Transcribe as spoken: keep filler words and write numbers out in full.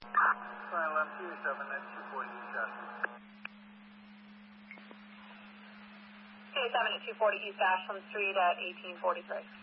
Final M Q seven at two forty East Ashland. K seven at two forty East Ashland Street at eighteen forty-three.